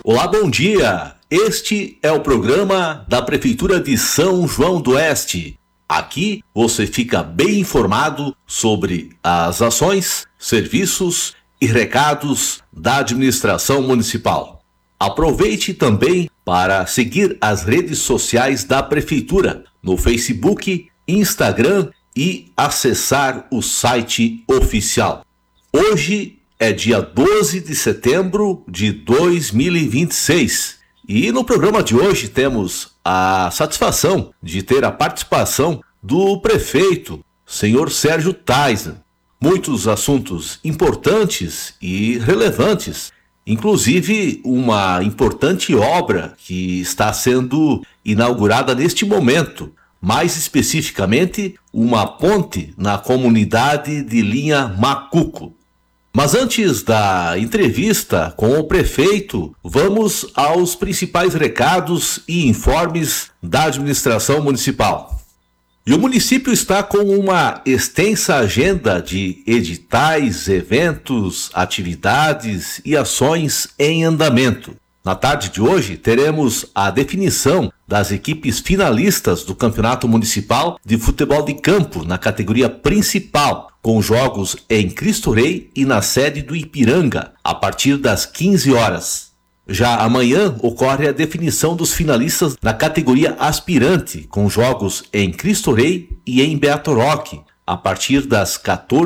Olá, bom dia! Este é o programa da Prefeitura de São João do Oeste. Aqui você fica bem informado sobre as ações, serviços e recados da administração municipal. Aproveite também para seguir as redes sociais da Prefeitura no Facebook, Instagram e acessar o site oficial. Hoje é dia 12 de setembro de 2026 e no programa de hoje temos a satisfação de ter a participação do prefeito, senhor Sérgio Taisen. Muitos assuntos importantes e relevantes, inclusive uma importante obra que está sendo inaugurada neste momento, mais especificamente uma ponte na comunidade de Linha Macuco. Mas antes da entrevista com o prefeito, vamos aos principais recados e informes da administração municipal. E o município está com uma extensa agenda de editais, eventos, atividades e ações em andamento. Na tarde de hoje, teremos a definição das equipes finalistas do Campeonato Municipal de Futebol de Campo na categoria principal, com jogos em Cristo Rei e na sede do Ipiranga, a partir das 15 horas. Já amanhã ocorre a definição dos finalistas na categoria aspirante, com jogos em Cristo Rei e em Beato Roque, a partir das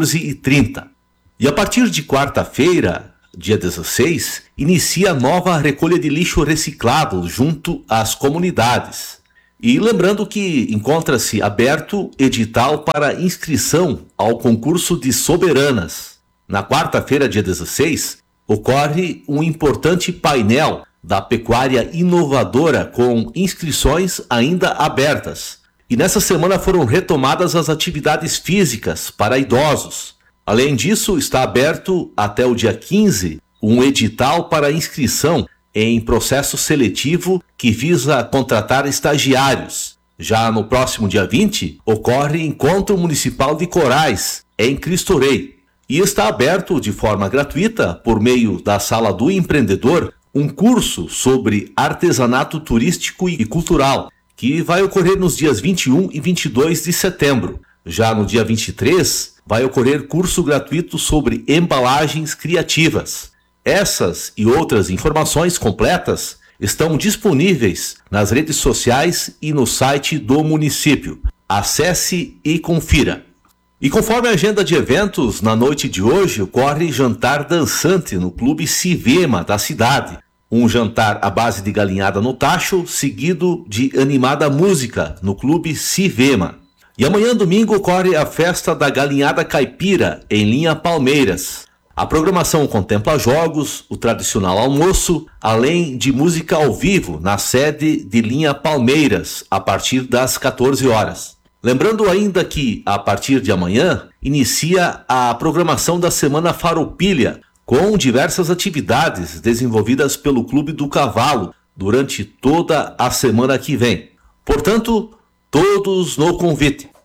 14h30. E a partir de quarta-feira, dia 16, inicia a nova recolha de lixo reciclado junto às comunidades. E lembrando que encontra-se aberto edital para inscrição ao concurso de soberanas. Na quarta-feira, dia 16, ocorre um importante painel da pecuária inovadora com inscrições ainda abertas. E nessa semana foram retomadas as atividades físicas para idosos. Além disso, está aberto até o dia 15 um edital para inscrição em processo seletivo que visa contratar estagiários. Já no próximo dia 20, ocorre Encontro Municipal de Corais, em Cristo Rei. E está aberto de forma gratuita, por meio da Sala do Empreendedor, um curso sobre artesanato turístico e cultural, que vai ocorrer nos dias 21 e 22 de setembro. Já no dia 23, vai ocorrer curso gratuito sobre embalagens criativas. Essas e outras informações completas estão disponíveis nas redes sociais e no site do município. Acesse e confira. E conforme a agenda de eventos, na noite de hoje ocorre jantar dançante no Clube Civema da cidade. Um jantar à base de galinhada no tacho, seguido de animada música no Clube Civema. E amanhã, domingo, ocorre a festa da Galinhada Caipira, em Linha Palmeiras. A programação contempla jogos, o tradicional almoço, além de música ao vivo na sede de Linha Palmeiras, a partir das 14 horas. Lembrando ainda que, a partir de amanhã, inicia a programação da Semana Farroupilha, com diversas atividades desenvolvidas pelo Clube do Cavalo durante toda a semana que vem. Portanto, todos no convite.